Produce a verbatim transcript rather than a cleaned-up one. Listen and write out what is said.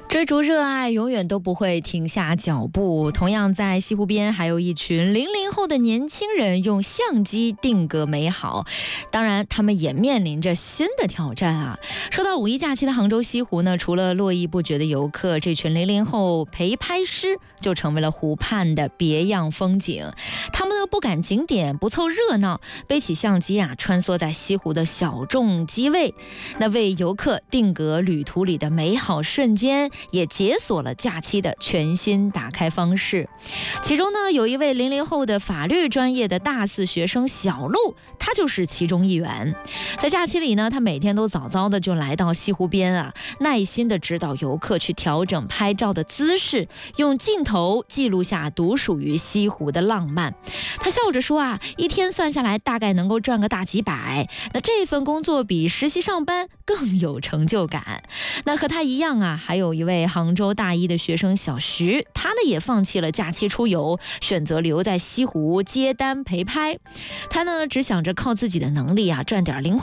追逐热爱永远都不会停下脚步。同样在西湖边，还有一群零零后的年轻人用相机定格美好。当然，他们也面临着新的挑战啊。说到五一假期的杭州西湖呢，除了络绎不绝的游客，这群零零后陪拍师就成为了湖畔的别样风景。他们呢不赶景点，不凑热闹，背起相机啊，穿梭在西湖的小众机位，那为游客定格旅途里的美好瞬间，也解锁了假期的全新打开方式。其中呢，有一位零零后的法律专业的大四学生小陆，他就是其中一员。在假期里呢，他每天都早早的就来到西湖边啊，耐心的指导游客去调整拍照的姿势，用镜头记录下独属于西湖的浪漫。他笑着说啊，一天算下来大概能够赚个大几百，那这份工作比实习上班更有成就感。那和他一样啊，还有一位杭州大一的学生小徐，他呢也放弃了假期出游，选择留在西湖接单陪拍。他呢只想着靠自己的能力啊赚点零花